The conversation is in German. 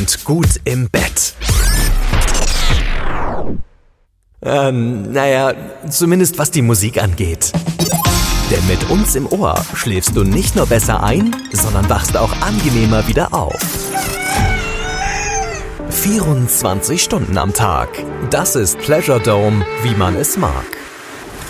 und gut im Bett. Zumindest was die Musik angeht. Denn mit uns im Ohr schläfst du nicht nur besser ein, sondern wachst auch angenehmer wieder auf. 24 Stunden am Tag. Das ist Pleasure Dome, wie man es mag.